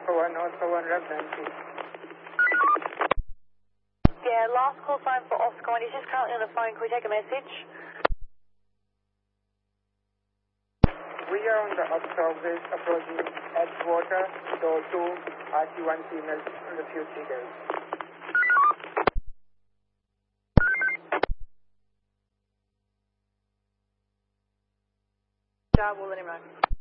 Oscar 1, Rev 90. Yeah, last call sign for Oscar 1. He's just currently on the phone. Can we take a message? We are on the up-service approaching Edgewater, door 2, RT1 female, refuse seekers. We'll let him know.